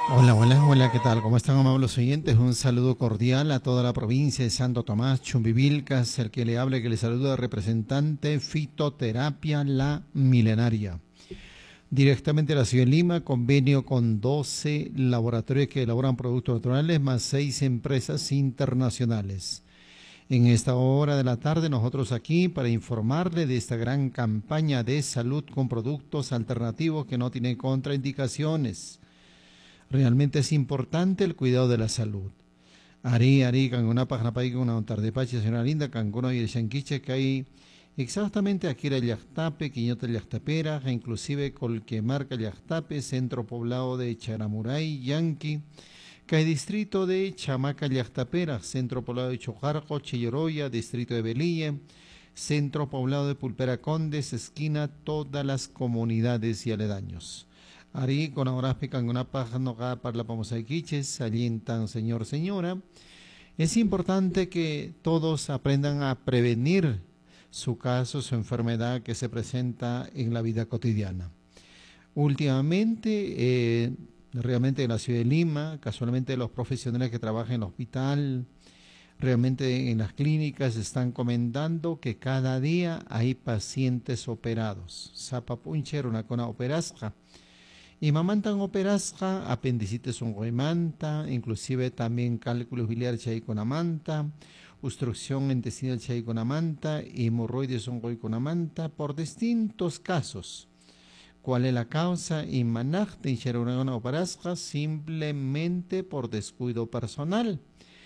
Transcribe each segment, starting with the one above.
Hola, hola, hola, ¿qué tal? ¿Cómo están, amables oyentes? Un saludo cordial a toda la provincia de Santo Tomás, Chumbivilcas, el que le habla, que le saluda, representante Fitoterapia La Milenaria. Directamente a la ciudad de Lima, convenio con 12 laboratorios que elaboran productos naturales, más 6 empresas internacionales. En esta hora de la tarde, nosotros aquí para informarle de esta gran campaña de salud con productos alternativos que no tienen contraindicaciones. Realmente es importante el cuidado de la salud. Ari, Canguna, Pajnapay, una tarde pache, señora linda, Cancuno y el Shanquiche, que hay exactamente aquí el Yachtape, Quiñota Yachtapera, inclusive Colquemarca Yachtape, centro poblado de Charamuray, Yanqui, que hay distrito de Chamaca Yachtapera, centro poblado de Chojarco, Chilloroya, distrito de Belille, centro poblado de Pulpera Condes, esquina, todas las comunidades y aledaños. Ari con ahora pican una paja no para la pamosaquiches, alientan señor, señora. Es importante que todos aprendan a prevenir su caso, su enfermedad que se presenta en la vida cotidiana. Últimamente, realmente en la ciudad de Lima, casualmente los profesionales que trabajan en el hospital, realmente en las clínicas están comentando que cada día hay pacientes operados. Zapapuncher, una cona operasca. Y mamantan operasca, apendicitis unguaymanta, inclusive también cálculos biliares chayconamanta, obstrucción intestinal chayconamanta, hemorroides unguayconamanta, por distintos casos. ¿Cuál es la causa? Imanajte y operasca, simplemente por descuido personal.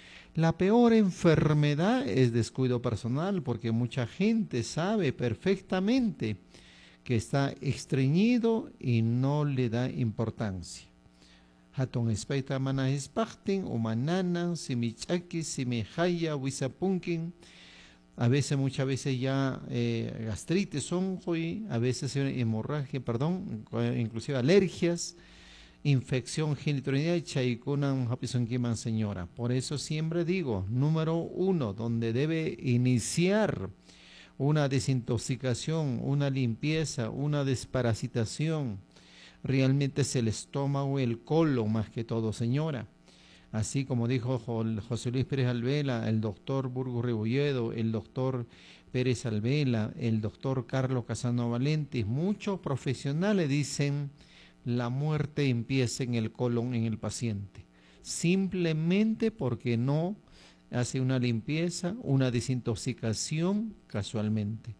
La peor enfermedad es descuido personal, porque mucha gente sabe perfectamente que está estreñido y no le da importancia. Hatun espaita mana espachtin, o mananan, simichaki, simijaya, wisapunkin, a veces, muchas veces ya gastritis, onjoy, a veces hemorragia, perdón, inclusive alergias, infección genitourinaria, chaikunan, hapisonkiman, señora. Por eso siempre digo, número 1, donde debe iniciar una desintoxicación, una limpieza, una desparasitación. Realmente es el estómago, el colon más que todo, señora. Así como dijo José Luis Pérez Alvela, el doctor Burgos Rebolledo, el doctor Pérez Alvela, el doctor Carlos Casano Valentes, muchos profesionales dicen la muerte empieza en el colon, en el paciente. Simplemente porque no hace una limpieza, una desintoxicación casualmente.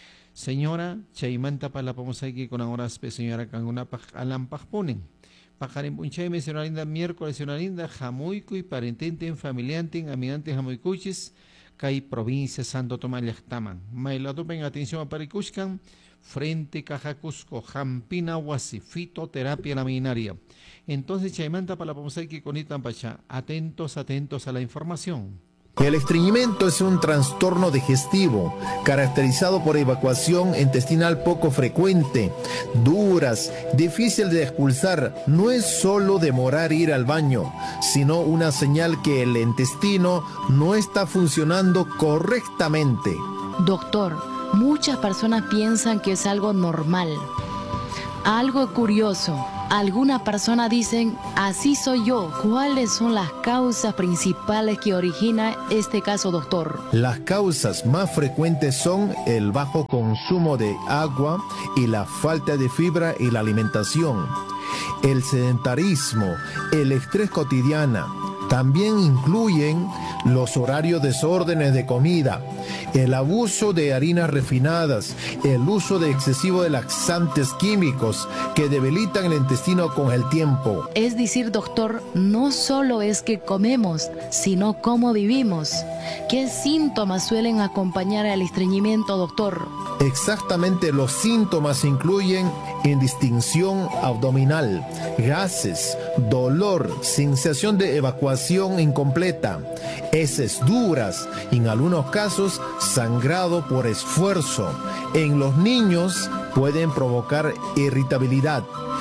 Señora, chaimanta para la vamos aquí con ahora señora Canguna alampaj ponen. Pajarin punchayme, señora linda, miércoles, señora linda, jamuico y parententen, familianten, aminantes jamuicuchis, kai provincia Santo Tomás Llactaman. Mailatopen atención a Paricushcan, frente Caja Cusco, Jampina Huasi, fitoterapia laminaria. Entonces, chaimanta para la vamos aquí con Itampacha, atentos a la información. El estreñimiento es un trastorno digestivo caracterizado por evacuación intestinal poco frecuente, duras, difícil de expulsar. No es solo demorar ir al baño, sino una señal que el intestino no está funcionando correctamente. Doctor, muchas personas piensan que es algo normal, algo curioso. Algunas personas dicen, así soy yo. ¿Cuáles son las causas principales que originan este caso, doctor? Las causas más frecuentes son el bajo consumo de agua y la falta de fibra y la alimentación, el sedentarismo, el estrés cotidiano. También incluyen los horarios desórdenes de comida, el abuso de harinas refinadas, el uso de excesivo de laxantes químicos que debilitan el intestino con el tiempo. Es decir, doctor, no solo es que comemos, sino cómo vivimos. ¿Qué síntomas suelen acompañar al estreñimiento, doctor? Exactamente, los síntomas incluyen indistinción abdominal, gases, dolor, sensación de evacuación incompleta, heces duras, en algunos casos sangrado por esfuerzo. En los niños pueden provocar irritabilidad,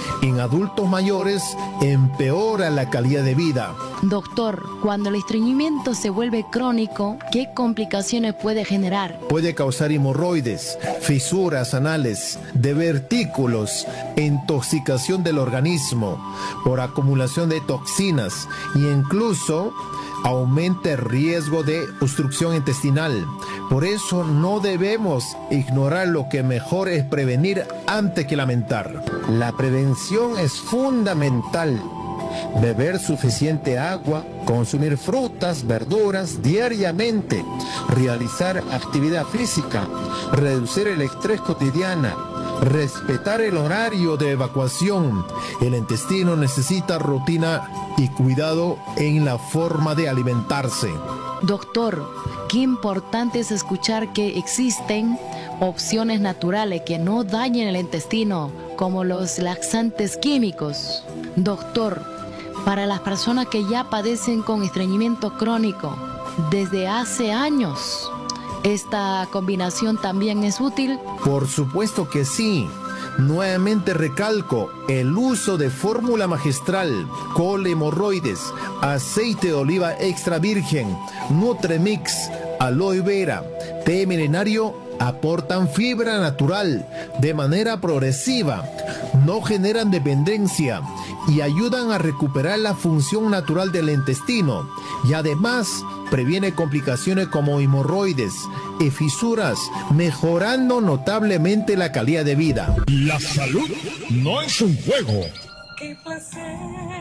En adultos mayores empeora la calidad de vida. Doctor, cuando el estreñimiento se vuelve crónico, ¿qué complicaciones puede generar? Puede causar hemorroides, fisuras anales, divertículos, intoxicación del organismo por acumulación de toxinas e incluso aumenta el riesgo de obstrucción intestinal. Por eso no debemos ignorar lo que mejor es prevenir antes que lamentar. La prevención es fundamental. Beber suficiente agua, consumir frutas, verduras diariamente, realizar actividad física, reducir el estrés cotidiano, respetar el horario de evacuación. El intestino necesita rutina y cuidado en la forma de alimentarse. Doctor, qué importante es escuchar que existen opciones naturales que no dañen el intestino, como los laxantes químicos. Doctor, para las personas que ya padecen con estreñimiento crónico desde hace años, ¿esta combinación también es útil? Por supuesto que sí. Nuevamente recalco el uso de fórmula magistral, col hemorroides, aceite de oliva extra virgen, Nutremix, aloe vera, té milenario aportan fibra natural de manera progresiva, no generan dependencia y ayudan a recuperar la función natural del intestino y además previene complicaciones como hemorroides y fisuras, mejorando notablemente la calidad de vida. La salud no es un juego. Qué placer.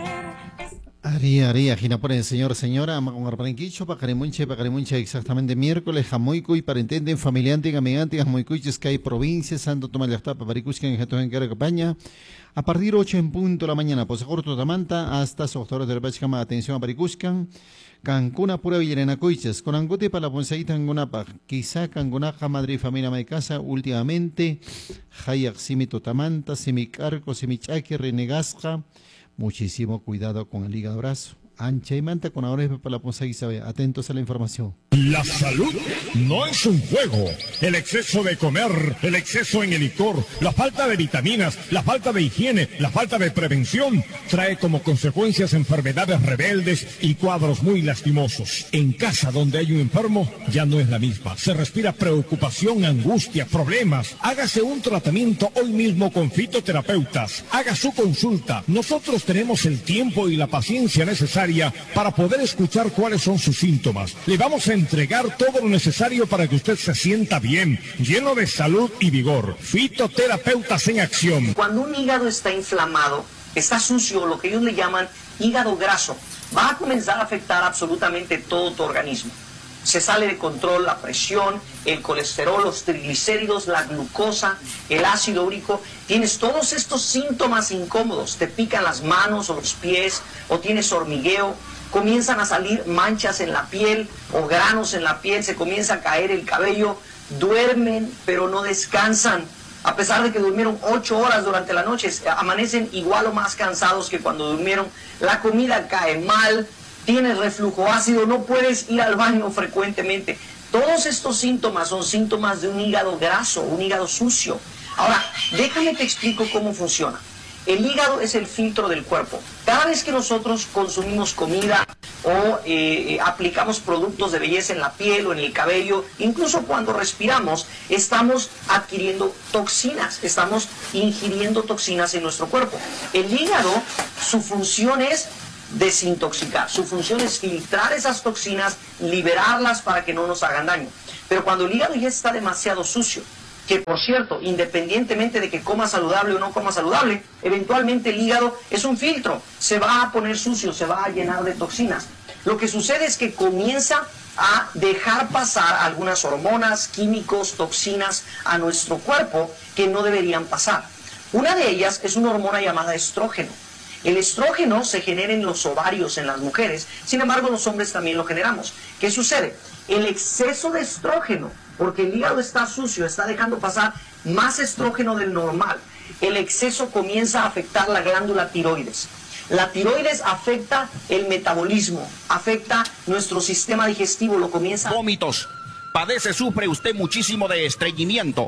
Aria, Ginapore, señor, señora, Macongarparenquicho, Pacarimuncha, exactamente miércoles, Jamoicuy, parentenden, familiante, amigante, Jamoicuiches, que hay provincia, Santo Tomás de Astapa, Paricuscan, en Campaña, a partir 8 en punto de la mañana, pues corto Tamanta, hasta Soctores de la Pachcama, atención a Paricuscan, Cancuna, pura Villarena Cuiches, con Angote para la Ponceita, Angonapa, quizá Cangonaja, Madrid, familia Maicasa, últimamente, Hayak, Simito Tamanta, Simicarco, Simichaque, Renegasca. Muchísimo cuidado con el hígado graso. Ancha y manta con ahora para la ponza y sabe. Atentos a la información. La salud no es un juego. El exceso de comer, el exceso en el licor, la falta de vitaminas, la falta de higiene, la falta de prevención trae como consecuencias enfermedades rebeldes y cuadros muy lastimosos. En casa donde hay un enfermo ya no es la misma. Se respira preocupación, angustia, problemas. Hágase un tratamiento hoy mismo con fitoterapeutas. Haga su consulta. Nosotros tenemos el tiempo y la paciencia necesaria para poder escuchar cuáles son sus síntomas. Le vamos a entregar todo lo necesario para que usted se sienta bien, lleno de salud y vigor. Fitoterapeutas en acción. Cuando un hígado está inflamado, está sucio, lo que ellos le llaman hígado graso, va a comenzar a afectar absolutamente todo tu organismo. Se sale de control la presión, el colesterol, los triglicéridos, la glucosa, el ácido úrico. Tienes todos estos síntomas incómodos. Te pican las manos o los pies, o tienes hormigueo. Comienzan a salir manchas en la piel o granos en la piel. Se comienza a caer el cabello. Duermen, pero no descansan. A pesar de que durmieron 8 horas durante la noche, amanecen igual o más cansados que cuando durmieron. La comida cae mal. Tienes reflujo ácido, no puedes ir al baño frecuentemente. Todos estos síntomas son síntomas de un hígado graso, un hígado sucio. Ahora, déjame te explico cómo funciona. El hígado es el filtro del cuerpo. Cada vez que nosotros consumimos comida o aplicamos productos de belleza en la piel o en el cabello, incluso cuando respiramos, estamos adquiriendo toxinas, estamos ingiriendo toxinas en nuestro cuerpo. El hígado, su función es desintoxicar. Su función es filtrar esas toxinas, liberarlas para que no nos hagan daño. Pero cuando el hígado ya está demasiado sucio, que por cierto, independientemente de que coma saludable o no coma saludable, eventualmente el hígado es un filtro, se va a poner sucio, se va a llenar de toxinas. Lo que sucede es que comienza a dejar pasar algunas hormonas, químicos, toxinas a nuestro cuerpo que no deberían pasar. Una de ellas es una hormona llamada estrógeno. El estrógeno se genera en los ovarios en las mujeres, sin embargo los hombres también lo generamos. ¿Qué sucede? El exceso de estrógeno, porque el hígado está sucio, está dejando pasar más estrógeno del normal. El exceso comienza a afectar la glándula tiroides. La tiroides afecta el metabolismo, afecta nuestro sistema digestivo, lo comienza... Vómitos. Sufre usted muchísimo de estreñimiento.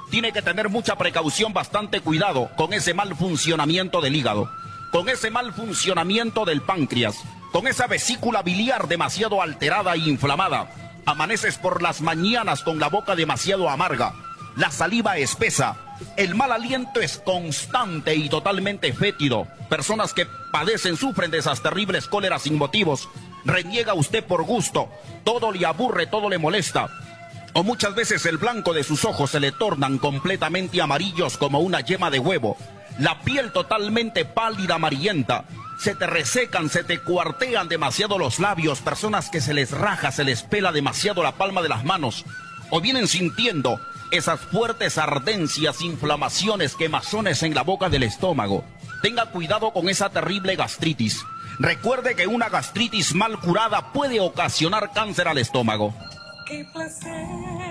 tiene que tener mucha precaución, bastante cuidado con ese mal funcionamiento del hígado, con ese mal funcionamiento del páncreas, con esa vesícula biliar demasiado alterada e inflamada. Amaneces por las mañanas con la boca demasiado amarga, la saliva espesa, el mal aliento es constante y totalmente fétido. Personas que padecen, sufren de esas terribles cóleras sin motivos. Reniega usted por gusto, todo le aburre, todo le molesta. O muchas veces el blanco de sus ojos se le tornan completamente amarillos como una yema de huevo. La piel totalmente pálida, amarillenta. Se te resecan, se te cuartean demasiado los labios. Personas que se les raja, se les pela demasiado la palma de las manos. O vienen sintiendo esas fuertes ardencias, inflamaciones, quemazones en la boca del estómago. Tenga cuidado con esa terrible gastritis. Recuerde que una gastritis mal curada puede ocasionar cáncer al estómago. Qué placer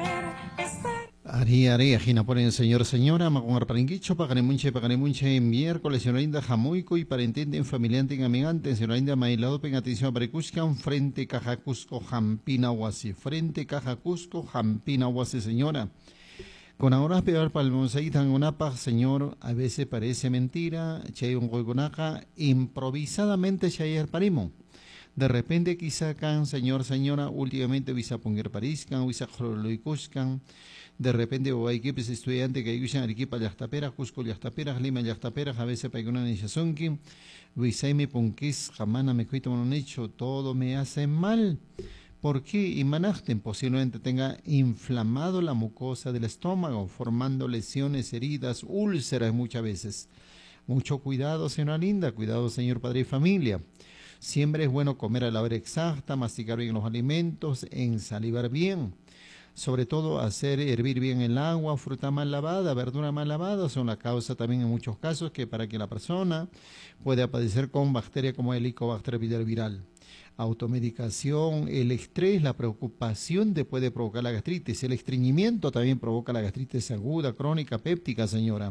estar. Ari, Gina ponen señor, señora, magon arparinguicho, paganemunche, miércoles, señora Linda, jamuico y parentente, familiante, en amigante, señora Linda, mailado, pen atención, parecuscan, frente, caja Cusco, Jampina, Huasi, frente, caja Cusco, Jampina, Huasi, señora. Con ahora peor para el Monseitan Unapa, señor, a veces parece mentira, chay un goigonaca, improvisadamente chay el parimo. De repente quizá can, señor, señora, últimamente visa ponger pariscan, visa chroloicuscan, de repente o hay equipos estudiantes que usan Arequipa Llactapera, Cusco Llactapera, Lima Llactapera, a veces para una nichazonki, visaime ponquis, jamana me cuito un hecho, todo me hace mal. ¿Por qué? Y manajten posiblemente tenga inflamado la mucosa del estómago, formando lesiones, heridas, úlceras muchas veces. Mucho cuidado, señora Linda, cuidado, señor padre y familia. Siempre es bueno comer a la hora exacta, masticar bien los alimentos, ensalivar bien. Sobre todo hacer hervir bien el agua, fruta mal lavada, verdura mal lavada, son la causa también en muchos casos que para que la persona pueda padecer con bacteria como el Helicobacter pylori viral. Automedicación, el estrés, la preocupación puede provocar la gastritis. El estreñimiento también provoca la gastritis aguda, crónica, péptica, señora.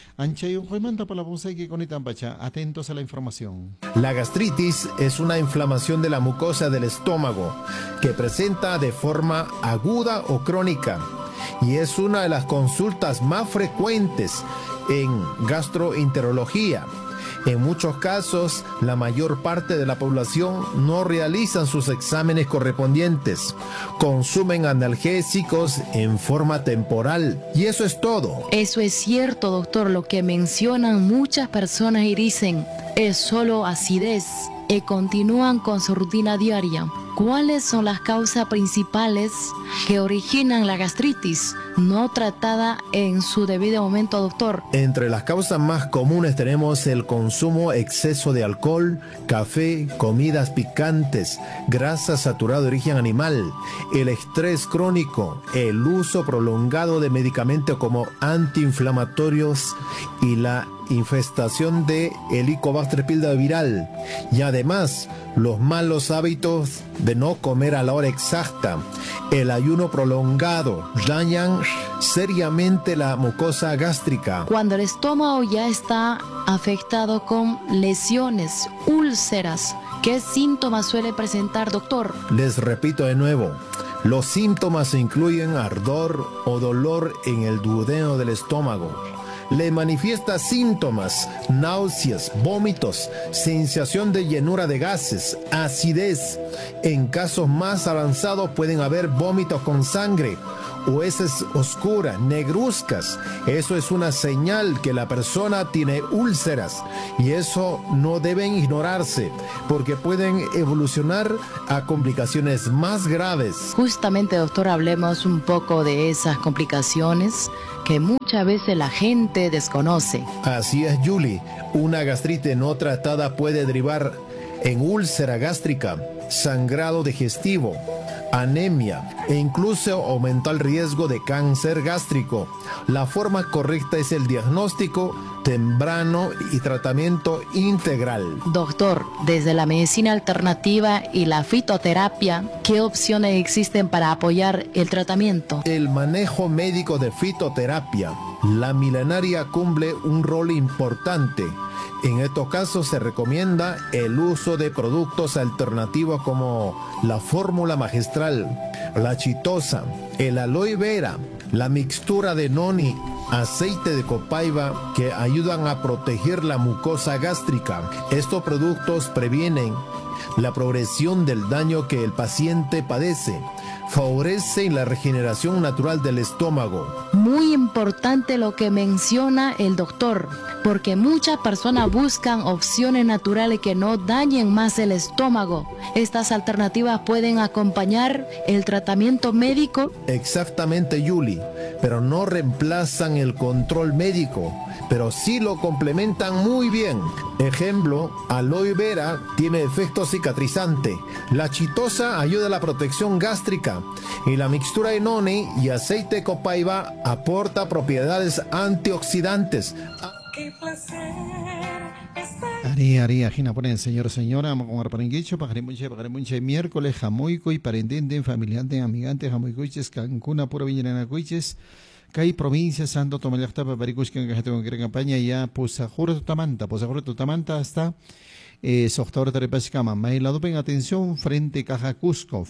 Atentos a la información. La gastritis es una inflamación de la mucosa del estómago que presenta de forma aguda o crónica y es una de las consultas más frecuentes en gastroenterología. En muchos casos, la mayor parte de la población no realizan sus exámenes correspondientes, consumen analgésicos en forma temporal y eso es todo. Eso es cierto, doctor, lo que mencionan muchas personas y dicen, es solo acidez, y continúan con su rutina diaria. ¿Cuáles son las causas principales que originan la gastritis no tratada en su debido momento, doctor? Entre las causas más comunes tenemos el consumo exceso de alcohol, café, comidas picantes, grasa saturada de origen animal, el estrés crónico, el uso prolongado de medicamentos como antiinflamatorios y la infestación de Helicobacter pylori viral. Y además, los malos hábitos de no comer a la hora exacta, el ayuno prolongado, dañan seriamente la mucosa gástrica. Cuando el estómago ya está afectado con lesiones, úlceras, ¿qué síntomas suele presentar, doctor? Les repito de nuevo, los síntomas incluyen ardor o dolor en el duodeno del estómago. Le manifiesta síntomas, náuseas, vómitos, sensación de llenura de gases, acidez. En casos más avanzados pueden haber vómitos con sangre o heces oscuras, negruzcas. Eso es una señal que la persona tiene úlceras y eso no deben ignorarse porque pueden evolucionar a complicaciones más graves. Justamente, doctor, hablemos un poco de esas complicaciones que muchas veces la gente desconoce. Así es, Julie. Una gastritis no tratada puede derivar en úlcera gástrica, sangrado digestivo, anemia e incluso aumenta el riesgo de cáncer gástrico. La forma correcta es el diagnóstico temprano y tratamiento integral. Doctor, desde la medicina alternativa y la fitoterapia, ¿qué opciones existen para apoyar el tratamiento? El manejo médico de fitoterapia. La milenaria cumple un rol importante. En estos casos se recomienda el uso de productos alternativos como la fórmula magistral, la chitosa, el aloe vera, la mixtura de noni aceite de copaiba que ayudan a proteger la mucosa gástrica. Estos productos previenen la progresión del daño que el paciente padece, favorecen la regeneración natural del estómago. Muy importante lo que menciona el doctor, porque muchas personas buscan opciones naturales que no dañen más el estómago. Estas alternativas pueden acompañar el tratamiento médico. Exactamente, Yuli, pero no reemplazan el control médico, pero sí lo complementan muy bien. Ejemplo, aloe vera tiene efecto cicatrizante, la chitosa ayuda a la protección gástrica y la mixtura de noni y aceite de copaiba aporta propiedades antioxidantes. Qué placer estar. Ari, Gina, ponen señor, señora, vamos a comer parenguicho, pajaremunche, miércoles, jamoico y parentente, familiante, amigante, jamoicuiches, Cancuna, pura viñera cuiches, Cay provincia, Santo Tomalecta, Paparicuscan, que tengo que campaña ya, Posajuro Tutamanta hasta Soctor Tarepachcama, Mailado, pen atención, frente Caja Cusco,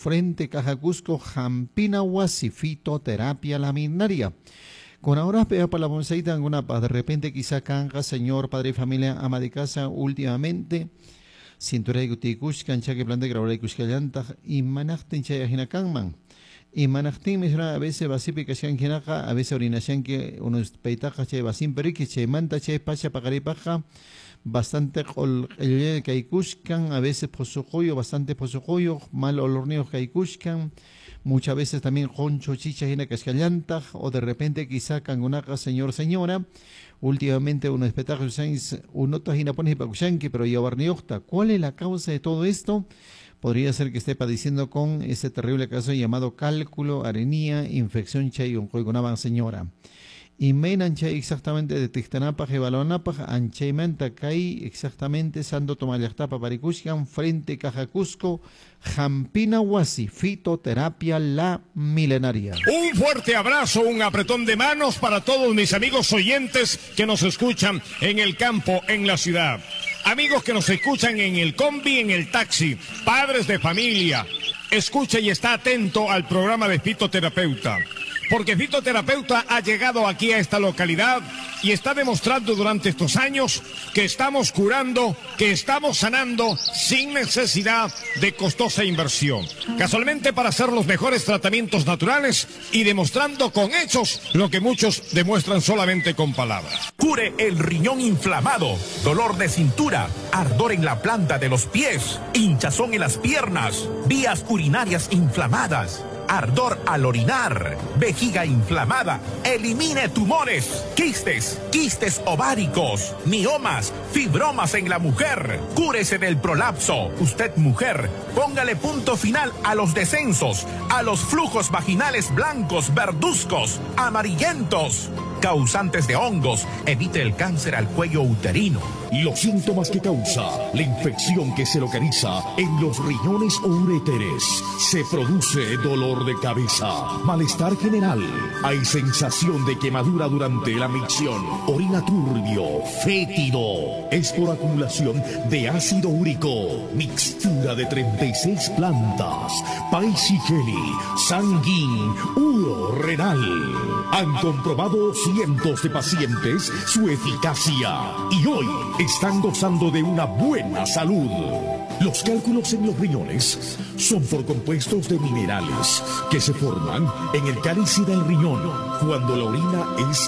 Jampina Huasi, fitoterapia laminaria. Con ahora pega para la bonseita alguna paz. De repente quizá canja, señor, padre y familia, ama de casa, últimamente. Cintura de Guticushkan, chaque plante grabadora de Cushkallanta, y manachtin chayajina kanman. Y manachtin me a veces basipi que sean quinaja, a veces orinación que unos peitajas chay basin perique, chay manta, chay pacha, pagaripaja, bastante el caikushkan, a veces posujoyo, bastante posujoyo, mal olorneo caikushkan. Muchas veces también honcho, chicha, jina, cascallanta, o de repente quizá cangunaca, señor, señora. Últimamente unos espectáculos, unotas jina pones pacuchanque, pero ya barniocta. ¿Cuál es la causa de todo esto? Podría ser que esté padeciendo con ese terrible caso llamado cálculo, arenía, infección chay, un señora. Y menan chay exactamente de Tixtanapa, Jebalonapa, Anchaymanta, Cay, exactamente, Sando Tomalectapa, Paricushkan, frente Caja Cusco, Jampina Huasi, fitoterapia la milenaria. Un fuerte abrazo, un apretón de manos para todos mis amigos oyentes que nos escuchan en el campo, en la ciudad. Amigos que nos escuchan en el combi, en el taxi, padres de familia. Escucha y está atento al programa de Fitoterapeuta. Porque Fitoterapeuta ha llegado aquí a esta localidad y está demostrando durante estos años que estamos curando, que estamos sanando sin necesidad de costosa inversión. Casualmente para hacer los mejores tratamientos naturales y demostrando con hechos lo que muchos demuestran solamente con palabras. Cure el riñón inflamado, dolor de cintura, ardor en la planta de los pies, hinchazón en las piernas, vías urinarias inflamadas, ardor al orinar, vejiga inflamada, elimine tumores, quistes ováricos, miomas, fibromas en la mujer, cúrese del prolapso. Usted mujer, póngale punto final a los descensos, a los flujos vaginales blancos, verduzcos, amarillentos, causantes de hongos, evite el cáncer al cuello uterino. Los síntomas que causa la infección que se localiza en los riñones o uréteres. Se produce dolor de cabeza, malestar general, hay sensación de quemadura durante la micción, orina turbio, fétido. Es por acumulación de ácido úrico, mixtura de 36 plantas, paisijeli, sanguín, uro renal. Han comprobado cientos de pacientes su eficacia y hoy están gozando de una buena salud. Los cálculos en los riñones son por compuestos de minerales que se forman en el cáliz del riñón cuando la orina es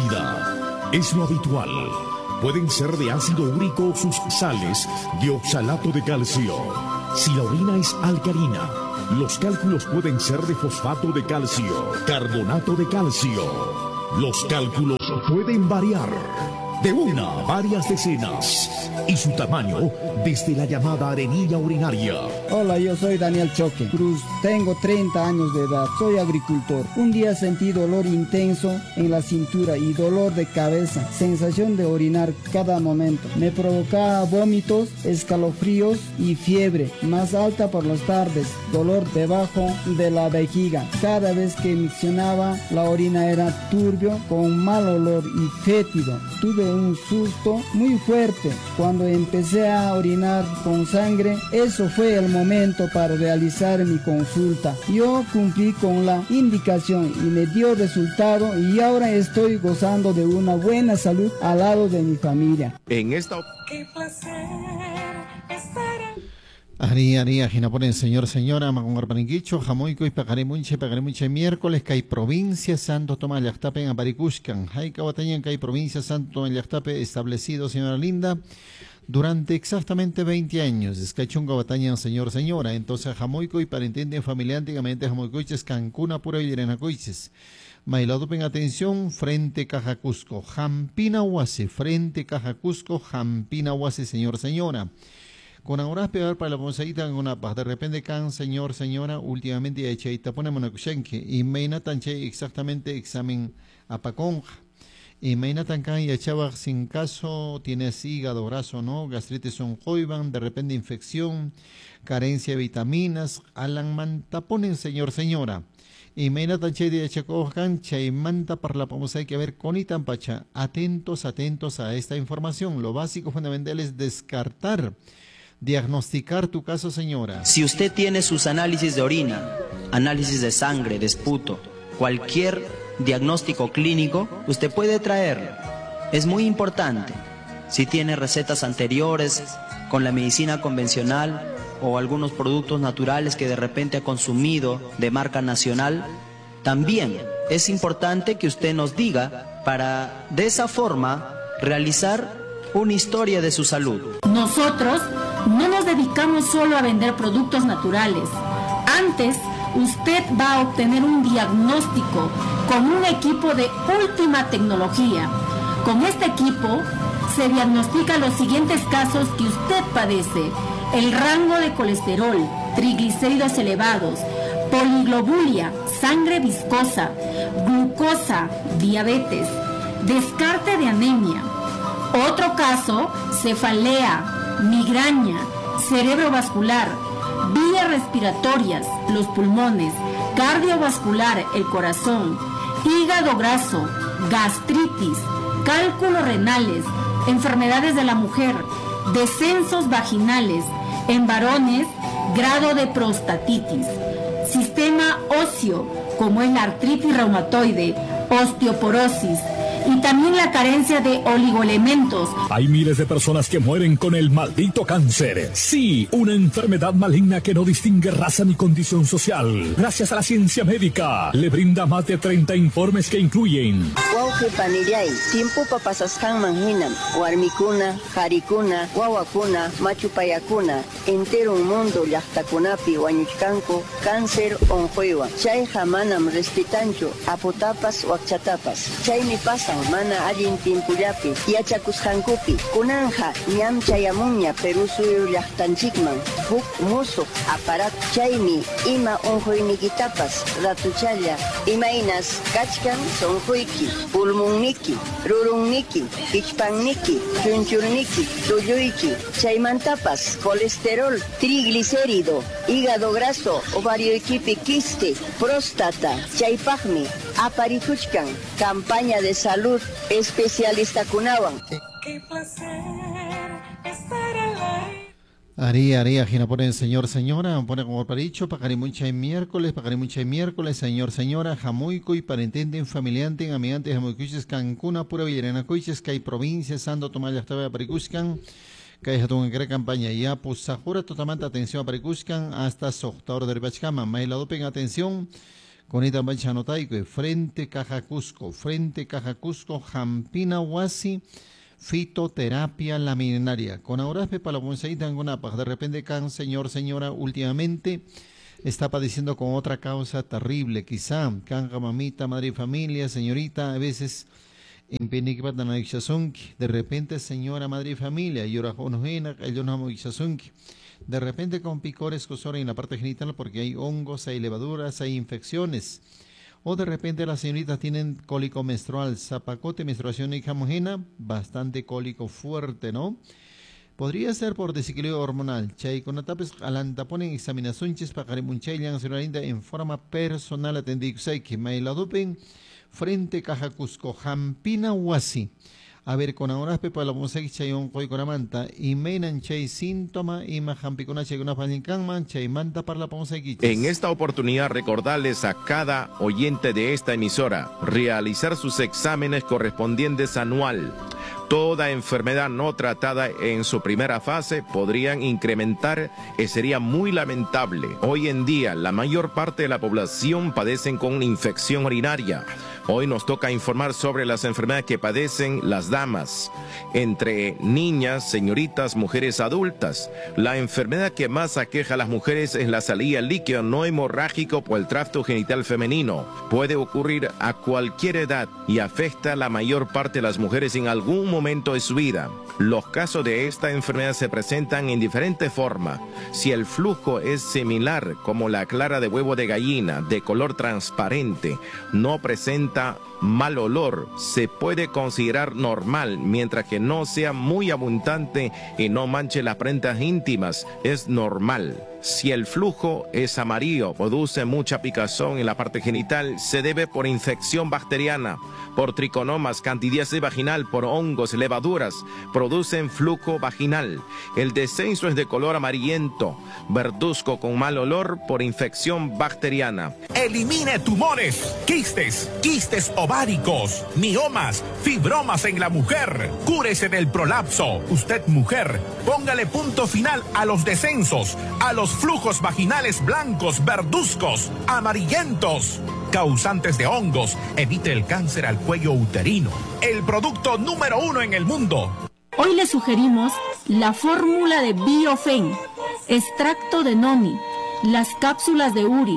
ácida. Es lo habitual. Pueden ser de ácido úrico sus sales de oxalato de calcio. Si la orina es alcalina, los cálculos pueden ser de fosfato de calcio, carbonato de calcio. Los cálculos pueden variar de una a varias decenas y su tamaño desde la llamada arenilla urinaria. Hola, yo soy Daniel Choque Cruz, tengo 30 años de edad, soy agricultor. Un día sentí dolor intenso en la cintura y dolor de cabeza, sensación de orinar cada momento. Me provocaba vómitos, escalofríos y fiebre, más alta por las tardes, dolor debajo de la vejiga. Cada vez que miccionaba, la orina era turbio, con mal olor y fétido. Tuve un susto muy fuerte. Cuando empecé a orinar con sangre, eso fue el momento para realizar mi consulta. Yo cumplí con la indicación y me dio resultado y ahora estoy gozando de una buena salud al lado de mi familia. En esta Qué placer estar en... Ari, Jinaponen, señor, señora, Macongarpaninquicho, Jamoico y Pacarimunche, miércoles, que hay provincia Santo Tomás Llactape en Aparicushcan. Hay Cabatañan, que hay provincia Santo Tomás Llactape establecido, señora Linda, durante exactamente 20 años. Es que un Cabatañan, señor, señora. Entonces, Jamoico y parentende familia, antiguamente Jamoicoiches, Cancún, Apura y Yerenacoiches. Mailadopen, atención, frente Caja Cusco, Jampina Huase, frente Caja Cusco, Jampina Huase, señor, señora. Con ahora peor para la ponceita en una paz. De repente can, señor, señora, últimamente ya hecha ponemos una cuchenque. Y meina tanche exactamente examen apaconja. Y meina tan can y echaba sin caso, tienes hígado, brazo, ¿no? Gastritis oncoiban, de repente infección, carencia de vitaminas. Alan manta ponen, señor, señora. Y meina tanche de echacojan, chay manta para la pomosa hay que ver con y tampacha. Atentos a esta información. Lo básico fundamental es descartar. Diagnosticar tu caso, señora. Si usted tiene sus análisis de orina, análisis de sangre, de esputo, cualquier diagnóstico clínico, usted puede traerlo. Es muy importante. Si tiene recetas anteriores con la medicina convencional o algunos productos naturales que de repente ha consumido de marca nacional, también es importante que usted nos diga para de esa forma realizar una historia de su salud. Nosotros no nos dedicamos solo a vender productos naturales. Antes, usted va a obtener un diagnóstico con un equipo de última tecnología. Con este equipo se diagnostica los siguientes casos que usted padece: el rango de colesterol, triglicéridos elevados, poliglobulia, sangre viscosa, glucosa, diabetes, descarte de anemia. Otro caso, cefalea, migraña, cerebrovascular, vías respiratorias, los pulmones, cardiovascular, el corazón, hígado graso, gastritis, cálculos renales, enfermedades de la mujer, descensos vaginales, en varones, grado de prostatitis, sistema óseo, como es la artritis reumatoide, osteoporosis, y también la carencia de oligoelementos. Hay miles de personas que mueren con el maldito cáncer. Sí, una enfermedad maligna que no distingue raza ni condición social. Gracias a la ciencia médica, le brinda más de 30 informes que incluyen tiempo papasaskan manhinan, warmikuna, harikuna, wawakuna, machupayakuna, entero un mundo llaqtakunapi wañuchkanku, cáncer onjoiwan. Chay hamanam respitancho, apotapas wakchatapas. Chaymi pasan mana allin timpullapi, yachakusqankupi. Kunanja, ñam chayamuña Perú suyo llaqtanchikman, huk musuq aparat. Chaymi ima onjoynikitapas, ratuchalla, imainas kachkan sonjoyki, pulmunniki, rurunniki, ichpanniki, chunchurniki, tuyuyki, chaymantapas, colesterol, triglicérido, hígado graso, ovarioykipi quiste, próstata, chaypaqmi, aparicuchkan, campaña de salud especialista kunawan. Qué placer estar al aire. Aría, Gina, ponen señor, señora, pone como paricho, pacarimucha en miércoles, señor, señora, jamuico y parentente, familiante, amigante, jamuicuches, Cancún, pura villarena-coiches, que hay provincia, Santo Tomás, Llactape, Paricuscan, que hay jatun en campaña, ya, pues, sajura, totalmente atención a Paricuscan, hasta Soctaur de Ribachcama, Mailadopen, atención, con esta mancha notaico, frente Caja Cusco, Jampina Huasi, fitoterapia laminaria. Con Auraspe para la Monseita en Guanapas. De repente can, señor, señora, últimamente está padeciendo con otra causa terrible, quizá. Canja, mamita, madre y familia, señorita, a veces en de repente, señora, madre y familia, de repente con picores, cosores en la parte genital porque hay hongos, hay levaduras, hay infecciones. O de repente las señoritas tienen cólico menstrual, zapacote, menstruación hijamogena, bastante cólico fuerte, ¿no? Podría ser por desequilibrio hormonal. Chay con atapes alantaponen examinaciones para carimunchaylan en forma personal atendixay que mailadupen frente Caja Cusco, Jampina Huasi. A ver, con ahora para la música chayon koy konamanta y menan chay síntoma y majampicona chay una palinkanman chay manta para la música. En esta oportunidad recordarles a cada oyente de esta emisora realizar sus exámenes correspondientes anual. Toda enfermedad no tratada en su primera fase podrían incrementar y sería muy lamentable. Hoy en día la mayor parte de la población padecen con una infección urinaria. Hoy nos toca informar sobre las enfermedades que padecen las damas, entre niñas, señoritas, mujeres adultas. La enfermedad que más aqueja a las mujeres es la salida líquido no hemorrágico por el tracto genital femenino. Puede ocurrir a cualquier edad y afecta a la mayor parte de las mujeres en algún momento de su vida. Los casos de esta enfermedad se presentan en diferentes formas. Si el flujo es similar, como la clara de huevo de gallina, de color transparente, no presenta mal olor, se puede considerar normal, mientras que no sea muy abundante y no manche las prendas íntimas, es normal. Si el flujo es amarillo, produce mucha picazón en la parte genital, se debe por infección bacteriana, por triconomas, candidiasis vaginal, por hongos, levaduras, producen flujo vaginal. El descenso es de color amarillento, verduzco con mal olor por infección bacteriana. Elimine tumores, quistes ováricos, miomas, fibromas en la mujer. Cúrese del prolapso. Usted, mujer, póngale punto final a los descensos, a los flujos vaginales blancos, verduzcos, amarillentos, causantes de hongos. Evite el cáncer al cuello uterino. El producto número 1 en el mundo. Hoy le sugerimos la fórmula de Biofen, extracto de Nomi, las cápsulas de Uri,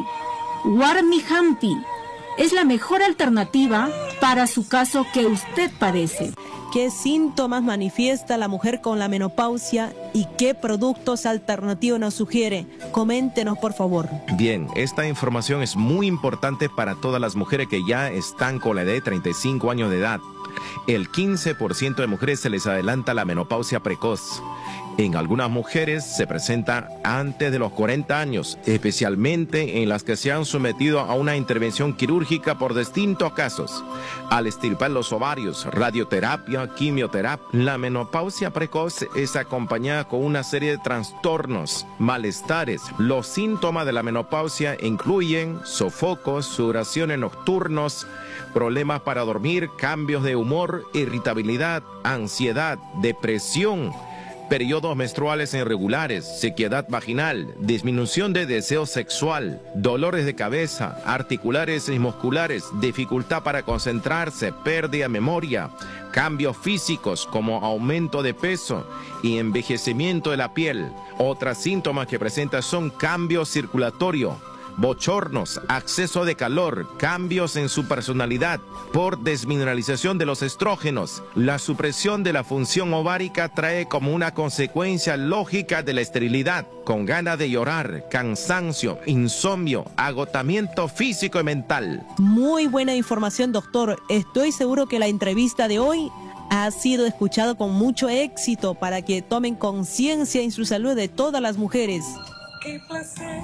Warmihampi. Es la mejor alternativa para su caso que usted padece. ¿Qué síntomas manifiesta la mujer con la menopausia y qué productos alternativos nos sugiere? Coméntenos, por favor. Bien, esta información es muy importante para todas las mujeres que ya están con la edad de 35 años de edad. El 15% de mujeres se les adelanta la menopausia precoz. En algunas mujeres se presenta antes de los 40 años, especialmente en las que se han sometido a una intervención quirúrgica por distintos casos. Al extirpar los ovarios, radioterapia, quimioterapia, la menopausia precoz es acompañada con una serie de trastornos, malestares. Los síntomas de la menopausia incluyen sofocos, sudoraciones nocturnos, problemas para dormir, cambios de humor, irritabilidad, ansiedad, depresión, periodos menstruales irregulares, sequedad vaginal, disminución de deseo sexual, dolores de cabeza, articulares y musculares, dificultad para concentrarse, pérdida de memoria, cambios físicos como aumento de peso y envejecimiento de la piel. Otros síntomas que presenta son cambios circulatorios, bochornos, acceso de calor, cambios en su personalidad por desmineralización de los estrógenos. La supresión de la función ovárica trae como una consecuencia lógica de la esterilidad, con ganas de llorar, cansancio, insomnio, agotamiento físico y mental. Muy buena información, doctor. Estoy seguro que la entrevista de hoy ha sido escuchada con mucho éxito para que tomen conciencia en su salud de todas las mujeres. Qué placer.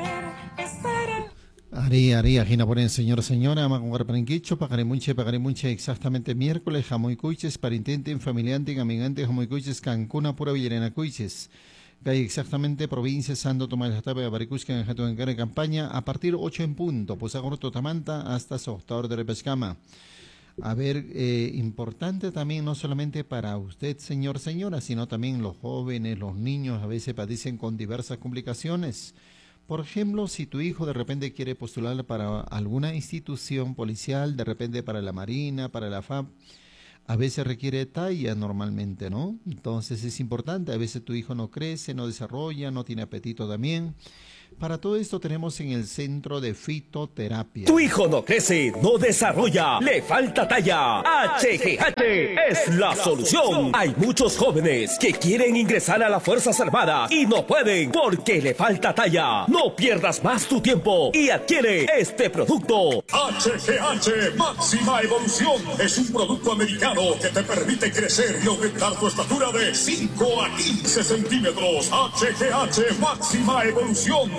Haría, Gina Poren, señora, Magungar Parenquicho, pagaré mucha, exactamente miércoles, jamoy cuiches, parintente, familiante, amigante, jamoy cuiches, Cancuna, pura villarena cuiches. Gay exactamente, provincia, Santo Tomás de Tape, Baricusca, en Jato, en campaña, a partir 8 en punto, pues agorto Tamanta hasta Soctador de Repescama. A ver, importante también, no solamente para usted, señora, sino también los jóvenes, los niños, a veces padecen con diversas complicaciones. Por ejemplo, si tu hijo de repente quiere postular para alguna institución policial, de repente para la Marina, para la FAP, a veces requiere talla normalmente, ¿no? Entonces es importante, a veces tu hijo no crece, no desarrolla, no tiene apetito también. Para todo esto tenemos en el Centro de Fitoterapia. Tu hijo no crece, no desarrolla, le falta talla. HGH es la solución. Hay muchos jóvenes que quieren ingresar a las Fuerzas Armadas y no pueden porque le falta talla. No pierdas más tu tiempo y adquiere este producto. HGH Máxima Evolución es un producto americano que te permite crecer y aumentar tu estatura de 5 a 15 centímetros. HGH Máxima Evolución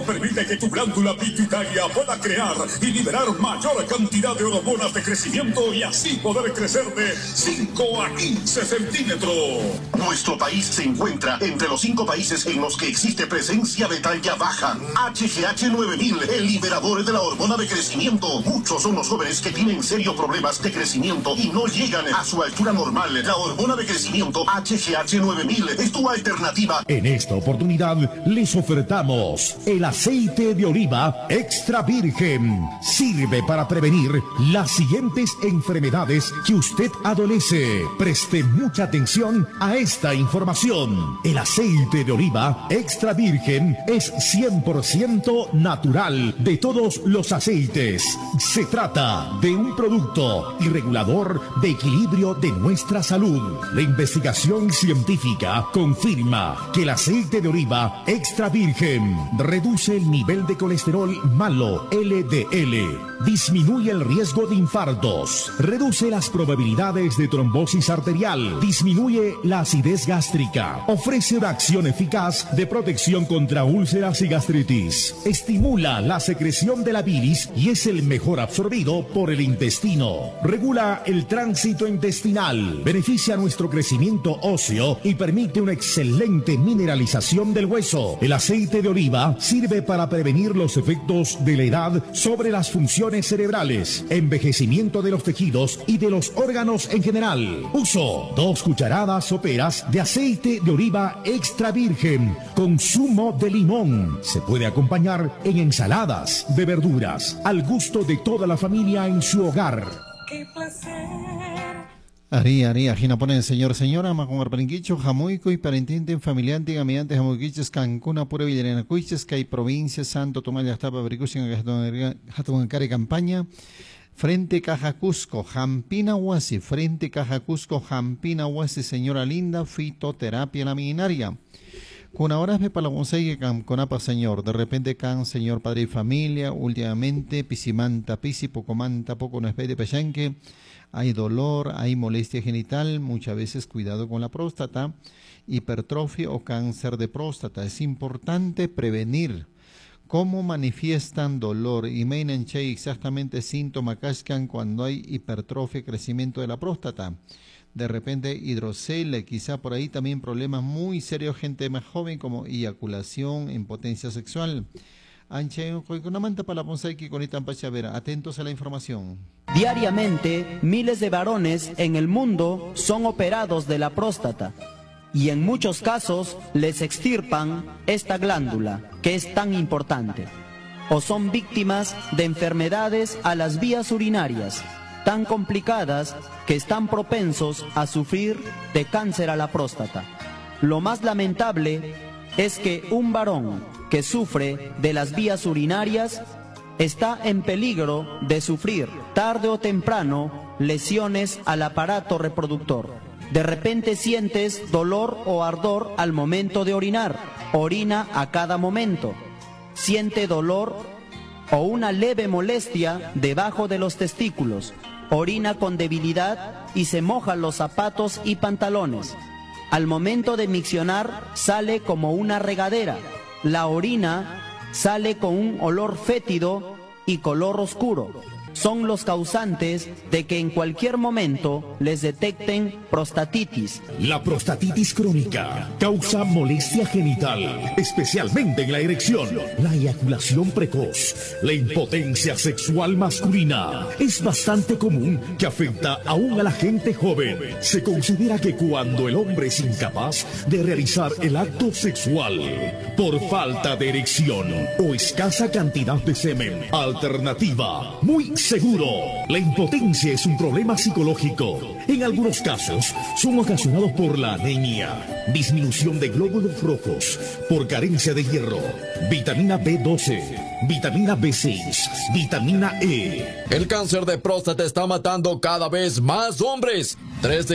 permite que tu glándula pituitaria pueda crear y liberar mayor cantidad de hormonas de crecimiento y así poder crecer de 5 a 15 centímetros. Nuestro país se encuentra entre los 5 países en los que existe presencia de talla baja. HGH 9000, el liberador de la hormona de crecimiento. Muchos son los jóvenes que tienen serios problemas de crecimiento y no llegan a su altura normal. La hormona de crecimiento HGH 9000 es tu alternativa. En esta oportunidad les ofertamos el aceite de oliva extra virgen. Sirve para prevenir las siguientes enfermedades que usted adolece. Preste mucha atención a esta información. El aceite de oliva extra virgen es 100% natural de todos los aceites. Se trata de un producto y regulador de equilibrio de nuestra salud. La investigación científica confirma que el aceite de oliva extra virgen reduce el nivel de colesterol malo LDL, disminuye el riesgo de infartos, reduce las probabilidades de trombosis arterial, disminuye la acidez gástrica, ofrece una acción eficaz de protección contra úlceras y gastritis, estimula la secreción de la bilis y es el mejor absorbido por el intestino, regula el tránsito intestinal, beneficia nuestro crecimiento óseo y permite una excelente mineralización del hueso. El aceite de oliva sirve para prevenir los efectos de la edad sobre las funciones cerebrales, envejecimiento de los tejidos y de los órganos en general. Uso 2 cucharadas soperas de aceite de oliva extra virgen con zumo de limón. Se puede acompañar en ensaladas de verduras al gusto de toda la familia en su hogar. Qué placer. Ari, Gina ponen señora, ma con arparinquicho, jamuico y parentinte en familiante, gamiante, jamuiquiches, Cancuna, pura villarena, cuiches, que hay provincia, Santo Tomás, Yastapa, Bricusin, Jatuancari, Campaña, Frente Caja Cusco, Jampina Huasi, Frente Caja Cusco, Jampina Huasi, señora linda, fitoterapia laminaria. Con ahora es para la con apa señor, de repente can señor padre y familia, últimamente pisimanta, pisi, pocomanta, poco no es de pechanque. Hay dolor, hay molestia genital, muchas veces cuidado con la próstata, hipertrofia o cáncer de próstata. Es importante prevenir. ¿Cómo manifiestan dolor? Y mainenche exactamente síntoma cascan cuando hay hipertrofia, crecimiento de la próstata. De repente hidrocele, quizá por ahí también problemas muy serios, gente más joven como eyaculación, impotencia sexual. Atentos a la información. Diariamente, miles de varones en el mundo son operados de la próstata y en muchos casos les extirpan esta glándula que es tan importante, o son víctimas de enfermedades a las vías urinarias tan complicadas que están propensos a sufrir de cáncer a la próstata. Lo más lamentable es que un varón que sufre de las vías urinarias está en peligro de sufrir tarde o temprano lesiones al aparato reproductor. De repente sientes dolor o ardor al momento de orinar, orina a cada momento, siente dolor o una leve molestia debajo de los testículos, orina con debilidad y se mojan los zapatos y pantalones. Al momento de miccionar sale como una regadera. La orina sale con un olor fétido y color oscuro. Son los causantes de que en cualquier momento les detecten prostatitis. La prostatitis crónica causa molestia genital, especialmente en la erección, la eyaculación precoz, la impotencia sexual masculina. Es bastante común que afecta aún a la gente joven. Se considera que cuando el hombre es incapaz de realizar el acto sexual por falta de erección o escasa cantidad de semen, alternativa muy seguro. La impotencia es un problema psicológico. En algunos casos son ocasionados por la anemia, disminución de glóbulos rojos, por carencia de hierro, vitamina B12, vitamina B6, vitamina E. El cáncer de próstata está matando cada vez más hombres. 3 de